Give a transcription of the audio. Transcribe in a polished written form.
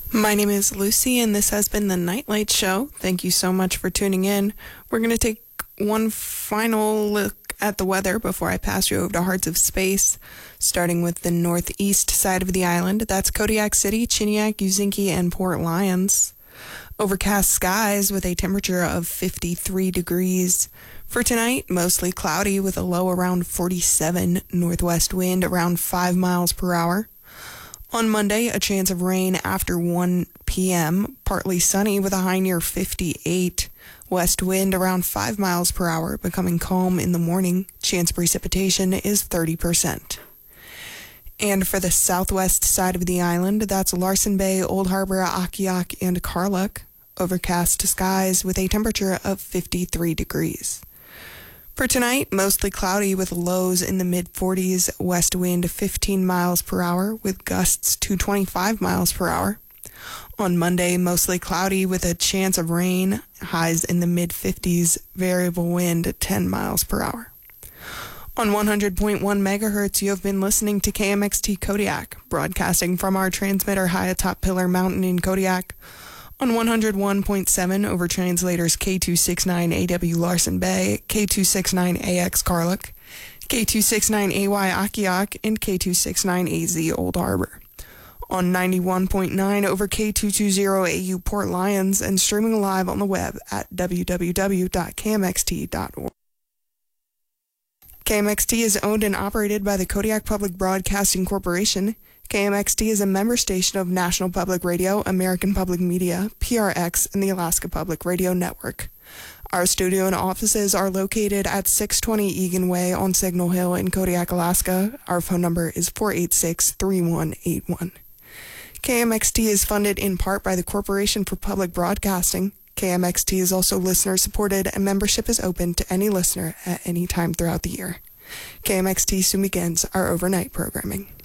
My name is Lucy, and this has been the Nightlight Show. Thank you so much for tuning in. We're going to take one final look at the weather before I pass you over to Hearts of Space, starting with the northeast side of the island. That's Kodiak City, Chiniak, Uzinki, and Port Lions. Overcast skies with a temperature of 53 degrees. For tonight, mostly cloudy with a low around 47, northwest wind around 5 miles per hour. On Monday, a chance of rain after 1 p.m., partly sunny with a high near 58. West wind around 5 miles per hour, becoming calm in the morning. Chance of precipitation is 30%. And for the southwest side of the island, that's Larsen Bay, Old Harbor, Akiak, and Karluk. Overcast skies with a temperature of 53 degrees. For tonight, mostly cloudy with lows in the mid-40s, west wind 15 miles per hour with gusts to 25 miles per hour. On Monday, mostly cloudy with a chance of rain, highs in the mid-50s, variable wind 10 miles per hour. On 100.1 megahertz, you have been listening to KMXT Kodiak, broadcasting from our transmitter high atop Pillar Mountain in Kodiak. On 101.7 over translators K269AW Larsen Bay, K269AX Karluk, K269AY Akiak, and K269AZ Old Harbor. On 91.9 over K220AU Port Lions, and streaming live on the web at www.kmxt.org. KMXT is owned and operated by the Kodiak Public Broadcasting Corporation. KMXT is a member station of National Public Radio, American Public Media, PRX, and the Alaska Public Radio Network. Our studio and offices are located at 620 Egan Way on Signal Hill in Kodiak, Alaska. Our phone number is 486-3181. KMXT is funded in part by the Corporation for Public Broadcasting. KMXT is also listener-supported, and membership is open to any listener at any time throughout the year. KMXT soon begins our overnight programming.